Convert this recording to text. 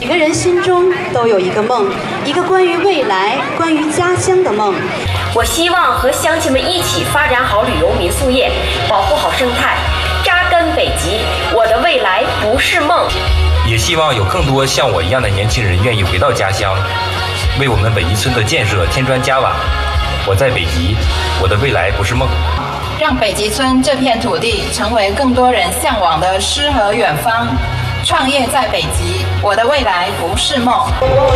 每个人心中都有一个梦，一个关于未来、关于家乡的梦。 我希望和乡亲们一起发展好旅游民宿业，保护好生态，扎根北极。我的未来不是梦。 也希望有更多像我一样的年轻人愿意回到家乡，为我们北极村的建设添砖加瓦。我在北极，我的未来不是梦。 让北极村这片土地成为更多人向往的诗和远方。创业在北极，我的未来不是梦。